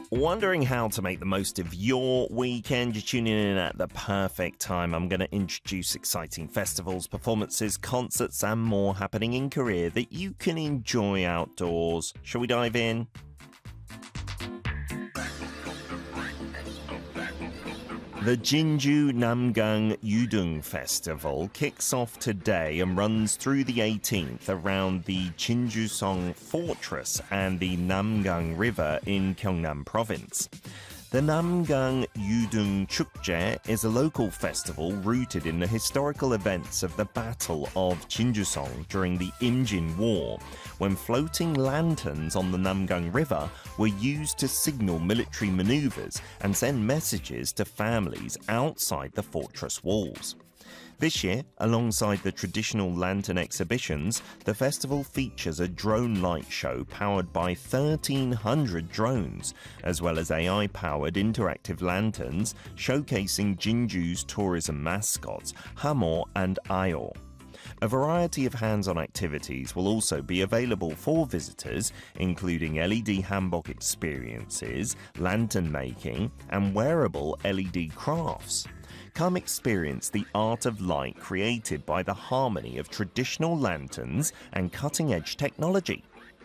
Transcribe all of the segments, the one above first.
Wondering how to make the most of your weekend? You're tuning in at the perfect time. I'm going to introduce exciting festivals, performances, concerts, and more happening in Korea that you can enjoy outdoors. Shall we dive in? The Jinju Namgang Yudung Festival kicks off today and runs through the 18th around the Jinjusong Fortress and the Namgang River in Gyeongnam Province. The Namgang Yudung Chukje is a local festival rooted in the historical events of the Battle of Jinjusong during the Imjin War, when floating lanterns on the Namgang River were used to signal military maneuvers and send messages to families outside the fortress walls. This year, alongside the traditional lantern exhibitions, the festival features a drone light show powered by 1,300 drones, as well as AI-powered interactive lanterns showcasing Jinju's tourism mascots, Hamo and Ayo. A variety of hands-on activities will also be available for visitors, including LED hanbok experiences, lantern making, and wearable LED crafts. Come experience the art of light created by the harmony of traditional lanterns and cutting-edge technology.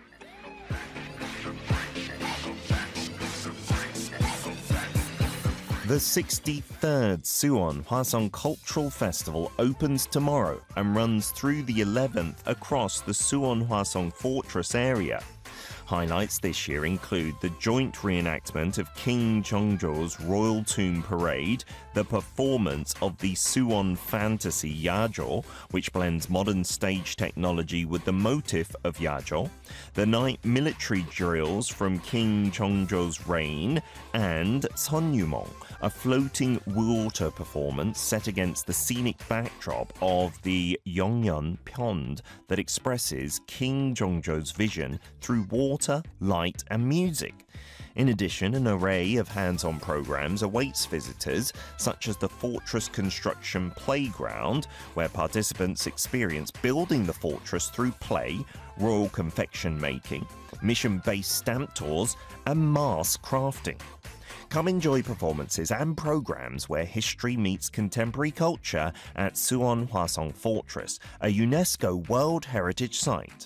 The 63rd Suwon Hwasong Cultural Festival opens tomorrow and runs through the 11th across the Suwon Hwasong Fortress area. Highlights this year include the joint reenactment of King Jeongjo's Royal Tomb Parade, the performance of the Suwon Fantasy Yajo, which blends modern stage technology with the motif of Yajo, the night military drills from King Jeongjo's reign, and Seonyumong, a floating water performance set against the scenic backdrop of the Yongyeon Pond that expresses King Jeongjo's vision through water, light, and music. In addition, an array of hands-on programs awaits visitors, such as the Fortress Construction Playground, where participants experience building the fortress through play, royal confection making, mission-based stamp tours, and mask crafting. Come enjoy performances and programs where history meets contemporary culture at Suwon Hwasong Fortress, a UNESCO World Heritage Site.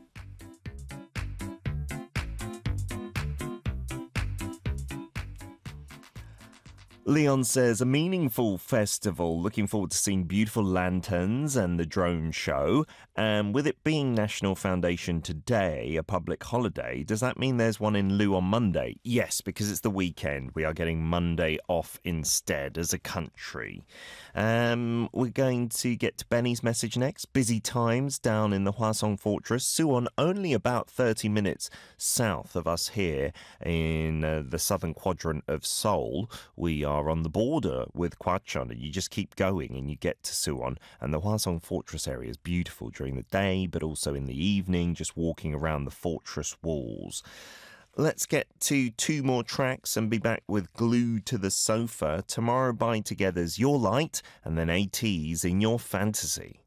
Leon says, a meaningful festival, looking forward to seeing beautiful lanterns and the drone show. And with it being National Foundation today, a public holiday, does that mean there's one in lieu on Monday? Yes, because it's the weekend. We are getting Monday off instead as a country. We're going to get to Benny's message next. Busy times down in the Hwasong Fortress. Suwon, only about 30 minutes south of us here in the southern quadrant of Seoul. We are on the border with Gwacheon, and you just keep going and you get to Suwon. And the Hwasong Fortress area is beautiful during the day, but also in the evening, just walking around the fortress walls. Let's get to two more tracks and be back with Glued to the Sofa. Tomorrow by Together's Your Light, and then AT's In Your Fantasy.